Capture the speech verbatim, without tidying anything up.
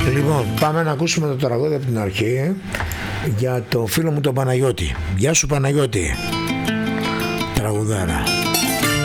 Λοιπόν, πάμε να ακούσουμε το τραγούδι από την αρχή για το φίλο μου τον Παναγιώτη. Γεια σου Παναγιώτη, τραγουδάρα.